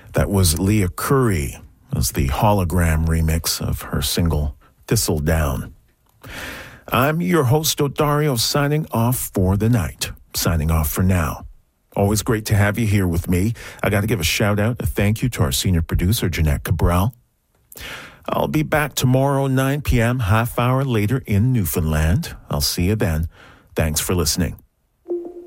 That was Leah Curry as the hologram remix of her single Thistle Down. I'm your host, Odario, signing off for the night. Signing off for now. Always great to have you here with me. I got to give a shout out, a thank you to our senior producer, Jeanette Cabral. I'll be back tomorrow, 9 p.m., half hour later in Newfoundland. I'll see you then. Thanks for listening.